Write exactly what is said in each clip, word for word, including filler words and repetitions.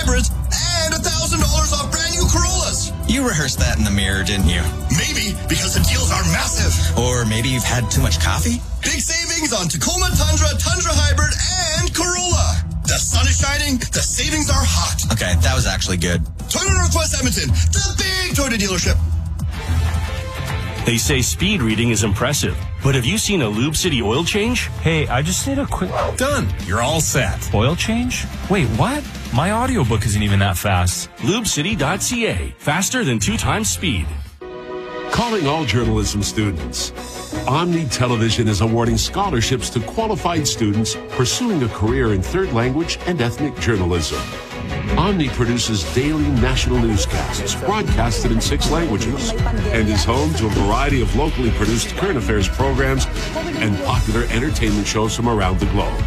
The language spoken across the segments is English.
hybrids, and one thousand dollars off brand new Corollas. You rehearsed that in the mirror, didn't you? Maybe, because the deals are massive. Or maybe you've had too much coffee? Big savings on Tacoma, Tundra, Tundra Hybrid, and Corolla. The sun is shining, the savings are hot. Okay, that was actually good. Toyota Northwest Edmonton, the big Toyota dealership. They say speed reading is impressive, but have you seen a Lube City oil change? Hey, I just need a quick... Done. You're all set. Oil change? Wait, what? My audiobook isn't even that fast. Lube City dot C A. Faster than two times speed. Calling all journalism students. Omni Television is awarding scholarships to qualified students pursuing a career in third language and ethnic journalism. Omni produces daily national newscasts broadcasted in six languages and is home to a variety of locally produced current affairs programs and popular entertainment shows from around the globe.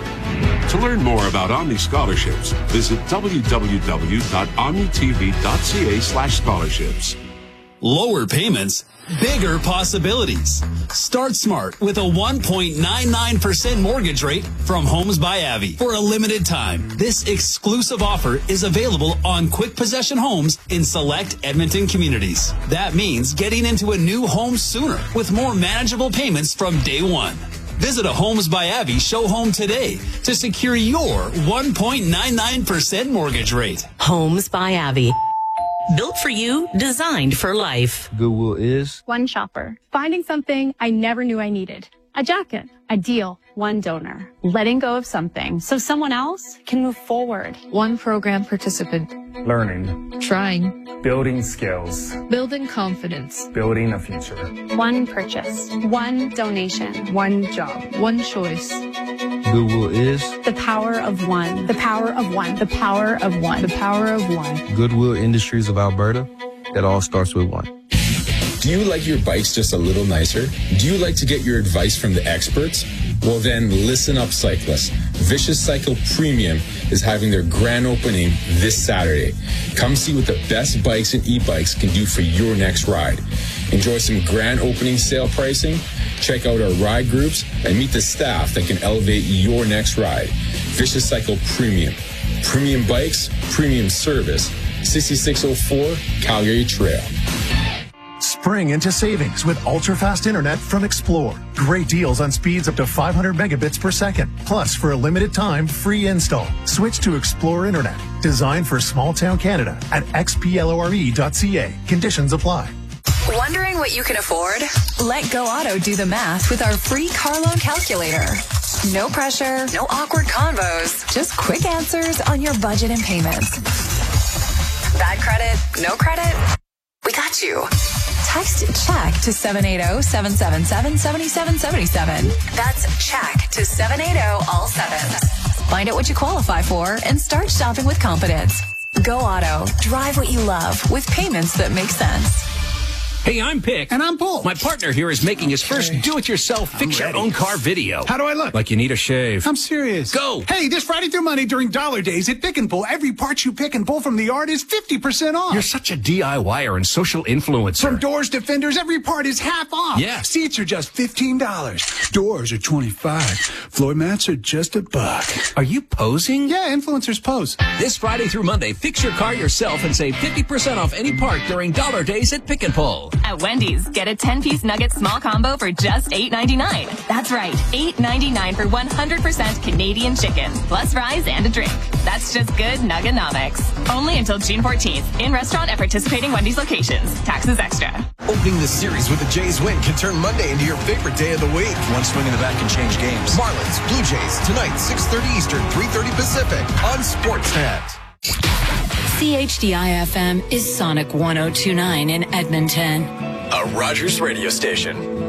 To learn more about Omni scholarships, visit w w w dot omni t v dot c a slash scholarships. Lower payments, bigger possibilities. Start smart with a one point nine nine percent mortgage rate from Homes by Avi for a limited time. This exclusive offer is available on quick possession homes in select Edmonton communities. That means getting into a new home sooner with more manageable payments from day one. Visit a Homes by Avi show home today to secure your one point nine nine percent mortgage rate. Homes by Avi. Built for you, designed for life. Goodwill is one shopper, finding something I never knew I needed. A jacket, a deal, one donor, letting go of something so someone else can move forward. One program participant. Learning. Trying. Building skills. Building confidence. Building a future. One purchase, one donation, one job, one choice. Goodwill is the power of one. The power of one. The power of one. The power of one. Goodwill Industries of Alberta. It all starts with one. Do you like your bikes just a little nicer? Do you like to get your advice from the experts? Well then, listen up, cyclists. Vicious Cycle Premium is having their grand opening this Saturday. Come see what the best bikes and e-bikes can do for your next ride. Enjoy some grand opening sale pricing, check out our ride groups, and meet the staff that can elevate your next ride. Vicious Cycle Premium. Premium bikes, premium service. sixty-six oh four Calgary Trail. Spring into savings with ultra-fast internet from Explore. Great deals on speeds up to five hundred megabits per second. Plus, for a limited time, free install. Switch to Explore Internet. Designed for small-town Canada at x p lore dot c a. Conditions apply. Wondering what you can afford? Let Go Auto do the math with our free car loan calculator. No pressure, no awkward convos, just quick answers on your budget and payments. Bad credit, no credit? We got you. Text CHECK to seven eight zero, seven seven seven, seven seven seven seven. That's CHECK to seven eight zero, all sevens. Find out what you qualify for and start shopping with confidence. Go Auto. Drive what you love with payments that make sense. Hey, I'm Pick. And I'm Paul. My partner here is making his first do-it-yourself fix-your-own-car video. How do I look? Like you need a shave. I'm serious. Go! Hey, this Friday through Monday during Dollar Days at Pick and Pull, every part you pick and pull from the yard is fifty percent off. You're such a DIYer and social influencer. From doors to fenders, every part is half off. Yeah. Seats are just fifteen dollars. Doors are twenty-five dollars. Floor mats are just a buck. Are you posing? Yeah, influencers pose. This Friday through Monday, fix your car yourself and save fifty percent off any part during Dollar Days at Pick and Pull. At Wendy's, get a ten-piece nugget small combo for just eight ninety-nine. That's right, eight ninety-nine for one hundred percent Canadian chicken, plus fries and a drink. That's just good nuggenomics. Only until June fourteenth. In restaurant at participating Wendy's locations. Taxes extra. Opening the series with the Jays win can turn Monday into your favorite day of the week. One swing in the bat can change games. Marlins, Blue Jays, tonight, six thirty Eastern, three thirty Pacific on Sportsnet. C H D I F M is Sonic one oh two point nine in Edmonton. A Rogers radio station.